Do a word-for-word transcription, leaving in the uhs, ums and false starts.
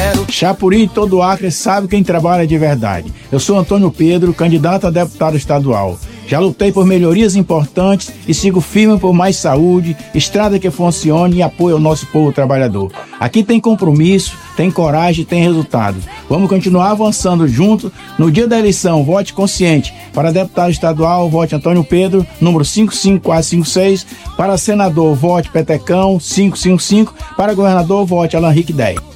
quero. Chapuri, todo Acre sabe quem trabalha de verdade. Eu sou Antônio Pedro, candidato a deputado estadual. Já lutei por melhorias importantes e sigo firme por mais saúde, estrada que funcione e apoio ao nosso povo trabalhador. Aqui tem compromisso, tem coragem, tem resultado. Vamos continuar avançando juntos. No dia da eleição, vote consciente. Para deputado estadual, vote Antônio Pedro, número cinco cinco quatro cinco seis. Para senador, vote Petecão, cinco cinco cinco. Para governador, vote Alan Rick dez.